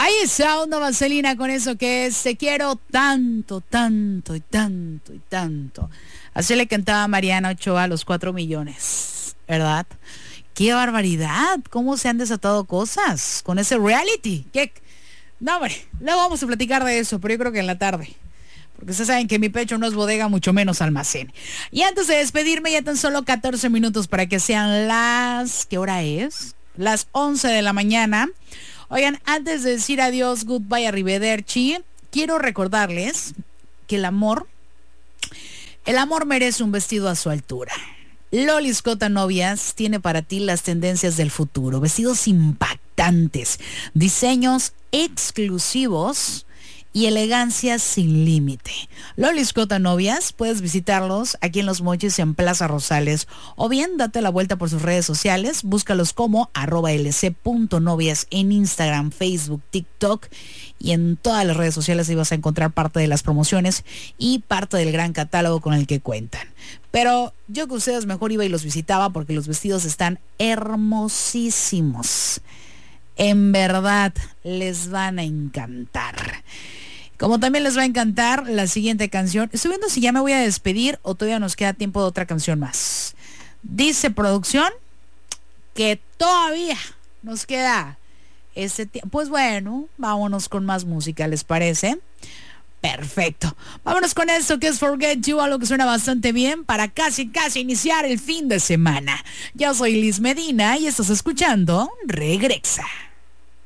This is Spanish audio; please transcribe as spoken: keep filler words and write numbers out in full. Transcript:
Ahí está Onda Vaselina con eso que es Te quiero tanto, tanto y tanto y tanto. Así le cantaba Mariana Ochoa a los cuatro millones, ¿verdad? ¡Qué barbaridad! ¿Cómo se han desatado cosas con ese reality? ¿Qué? No, hombre, luego vamos a platicar de eso, pero yo creo que en la tarde. Porque ustedes saben que mi pecho no es bodega, mucho menos almacén. Y antes de despedirme, ya tan solo catorce minutos para que sean las... ¿Qué hora es? Las once de la mañana. Oigan, antes de decir adiós, goodbye, arrivederci, quiero recordarles que el amor, el amor merece un vestido a su altura. Lolis Cota Novias tiene para ti las tendencias del futuro, vestidos impactantes, diseños exclusivos y elegancia sin límite. Lolis Cota Novias, puedes visitarlos aquí en Los Mochis en Plaza Rosales o bien date la vuelta por sus redes sociales, búscalos como arroba lc.novias en Instagram, Facebook, TikTok y en todas las redes sociales. Ahí vas a encontrar parte de las promociones y parte del gran catálogo con el que cuentan. Pero yo que ustedes mejor iba y los visitaba porque los vestidos están hermosísimos. En verdad les van a encantar. Como también les va a encantar la siguiente canción. Estoy viendo si ya me voy a despedir o todavía nos queda tiempo de otra canción más. Dice producción que todavía nos queda ese tiempo. Pues bueno, vámonos con más música, ¿les parece? Perfecto. Vámonos con esto que es Forget You, algo que suena bastante bien para casi casi iniciar el fin de semana. Yo soy Liz Medina y estás escuchando Regresa.